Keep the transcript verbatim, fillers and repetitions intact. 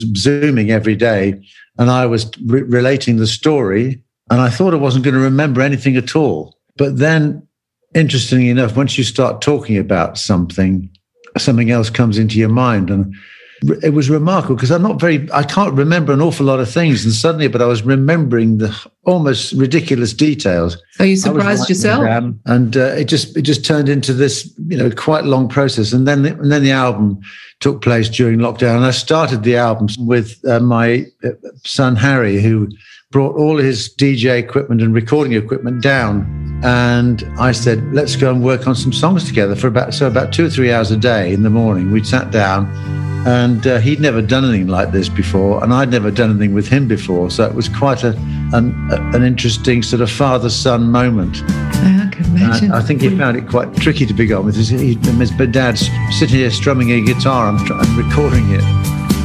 Zooming every day, and I was re- relating the story, and I thought I wasn't going to remember anything at all. But then, interestingly enough, once you start talking about something, something else comes into your mind. And it was remarkable because I'm not very, I can't remember an awful lot of things. And suddenly, but I was remembering the almost ridiculous details. So you surprised yourself? And uh, it just, it just turned into this, you know, quite long process. And then, and then the album took place during lockdown. And I started the album with uh, my son, Harry, who brought all his D J equipment and recording equipment down. And I said, let's go and work on some songs together for about, so about two or three hours a day in the morning. We'd sat down, and uh, he'd never done anything like this before, and I'd never done anything with him before. So it was quite a an, an interesting sort of father-son moment. I can imagine. And I think he found it quite tricky to begin with. His, he, his dad's sitting here strumming a guitar and, and recording it.